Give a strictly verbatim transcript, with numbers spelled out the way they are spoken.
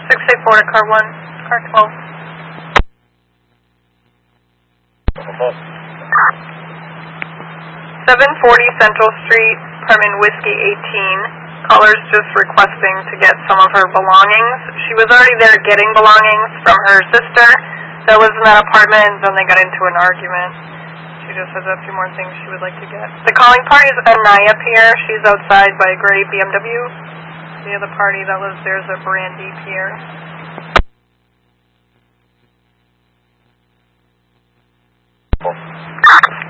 six eight four to car one, car twelve. seven forty Central Street, apartment Whiskey eighteen. Caller's just requesting to get some of her belongings. She was already there getting belongings from her sister that lives in that apartment, and then they got into an argument. She just has a few more things she would like to get. The calling party is Anaya Pierre. She's outside by a gray B M W. The other party that lives there is a Brandy Pierre.